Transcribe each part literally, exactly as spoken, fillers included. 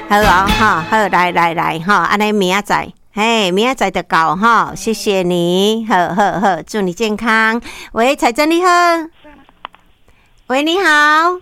好哦，哈，好，来来来，哈，安尼明仔载，嘿，明仔载就到哈，谢谢你，好好好，祝你健康。喂，彩珍你好，喂，你好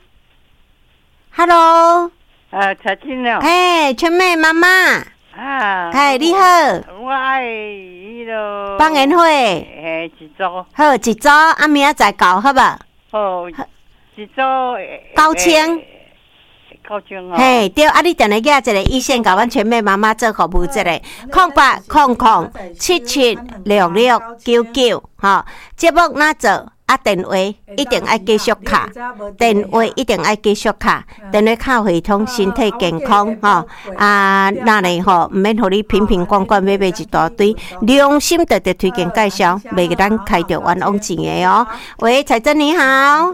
，Hello， 啊，彩珍哦， 哎，春妹妈妈， 啊， 哎，你好， 我爱迄个放烟火， 诶，一组， 好，一组，啊，明仔载到，好吧？ 好，一组九千。 九千哦， 嘿，对，啊，你等下寄一个医线，甲阮全妹妈妈做服务，这个空八空空七七六六九九，吼，节目哪做？啊，电话一定爱继续卡，电话一定爱继续卡，电话卡系统身体健康，吼啊，那呢吼，毋免互你瓶瓶罐罐买买一大堆，良心的的推荐介绍，袂给咱开着冤枉钱的哦。喂，彩珍你好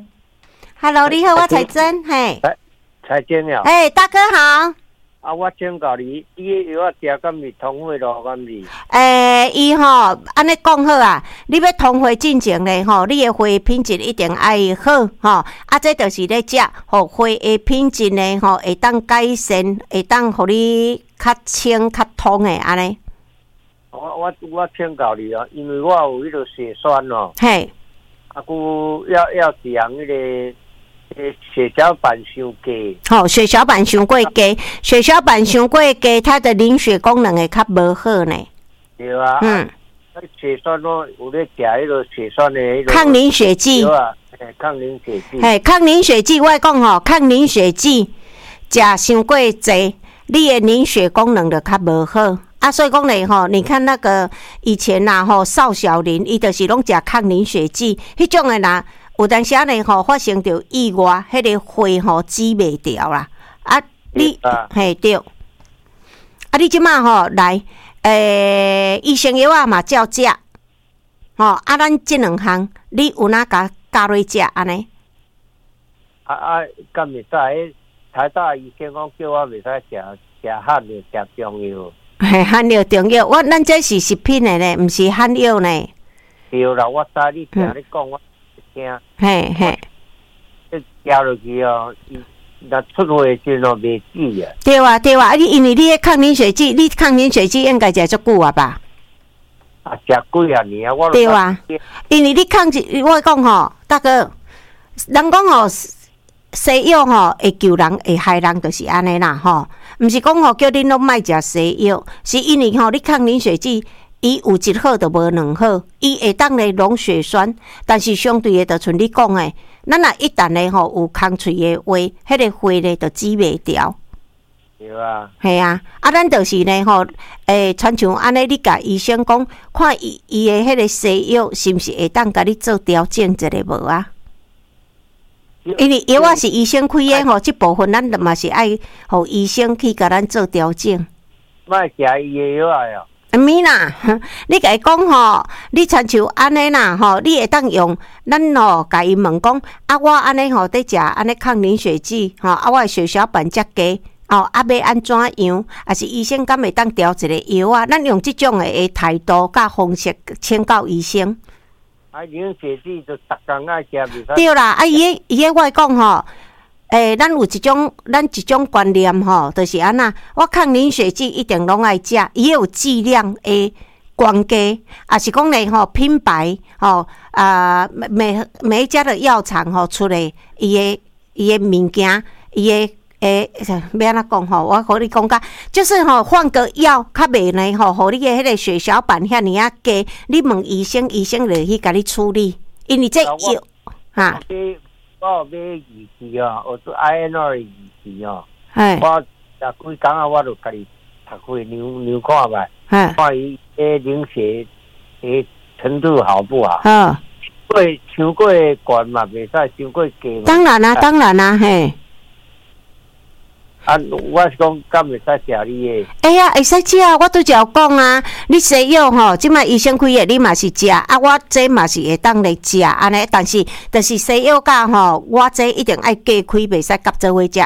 ，Hello， 你好，我彩珍，嘿。 彩珍了， 哎、欸，大哥好。 啊，我请教你，伊个药啊食敢是通货咯，敢是？ 诶，伊吼安尼讲好啊，你要通货进前咧吼，你的血品质一定爱好吼。啊，这就是咧食，吼血的品质咧吼，会当改善，会当互你较清较通的安尼。 我我我请教你啊，因为我有迄个血栓哦。 嘿。 啊，佮要要治养迄个。诶，血小板伤低。 好、哦，血小板伤过低，血小板伤过低，它的凝血功能会较无好呢。 对啊。嗯。血栓咯，有咧食迄个血栓的迄个。 抗凝血剂。 对啊，诶，抗凝血剂。 嘿，抗凝血剂，我讲吼，抗凝血剂食伤过济，你的凝血功能就较无好。啊，所以讲咧吼，你看那个以前呐吼，邵小林伊就是拢食抗凝血剂，迄种的啦。有当时啊呢吼，发生着意外，迄个血吼止袂掉啦。啊，你嘿对，啊，你即马吼来，诶，医生药啊嘛照食，吼啊，咱即两项你有哪甲加落食安尼？ 啊啊，敢袂使？台大医生讲叫我袂使食食汉药，食中药。 嘿，汉药中药，我咱这是食品的呢，毋是汉药呢。 对啦，我知你听你讲我。 嘿嘿， 这加落去哦，那出血时阵袂止啊。 对啊对啊，你因为你的抗凝血剂，你抗凝血剂应该食足久啊吧？ 啊，食几啊年啊，我对啊，因为你抗剂，我讲吼，大哥，人讲吼，西药吼会救人，会害人，就是安尼啦吼。毋是讲吼叫恁拢莫食西药，是因为吼你抗凝血剂。伊有一好就无两好，伊会当咧溶血栓，但是相对的，就像你讲诶，咱若一旦咧吼有空喙诶话，迄个血咧就止袂掉。 对啊。 系啊，啊，咱就是咧吼，诶，亲像安尼，你甲医生讲，看伊伊诶迄个西药是毋是会当甲你做调整一下无啊？因为药啊是医生开诶吼，即部分咱嘛是爱互医生去甲咱做调整。 莫食伊诶药啊哟。 咪啦，你甲伊讲吼，你亲像安尼啦吼，你会当用咱吼甲伊问讲，啊我安尼吼在食安尼抗凝血剂吼，啊我血小板遮低哦，啊要安怎样？啊是医生敢会当调一个药啊？咱用即种诶态度甲方式请教医生。 啊，凝血剂就逐工爱食，袂使。 对啦，啊伊个伊个我讲吼。诶、欸，咱有一种，咱一种观念吼，就是安那，我抗凝血剂一定拢爱食，伊有剂量的关系，也是讲咧吼品牌吼啊，每每一家的药厂吼出来伊个伊个物件，伊个诶，要安怎讲吼？我和你讲甲，就是吼换个药，较袂呢吼，互你个迄个血小板遐尼啊低，你问医生，医生就去甲你处理，因为这药哈。 我有买仪器哦，我做 I N R 仪器哦。 哎。 我食几工啊，我就家己读开量量看觅，看伊诶凝血诶程度好不好？好。过伤过悬嘛，袂使伤过低嘛。 当然啦、啊，当然啦、啊，嘿。 啊，我是讲，敢袂使食你诶？ 哎呀，会使食啊！我拄则有讲啊，你西药吼，即摆医生开诶，你嘛是食啊，我这嘛是会当来食安尼，但是，就是西药甲吼，我这一定爱隔开，袂使夹做伙食。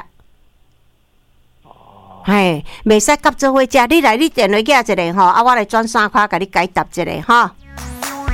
哦。嘿，袂使夹做伙食，你来你电话寄一个吼，啊，我来转三块，甲你解答一个吼。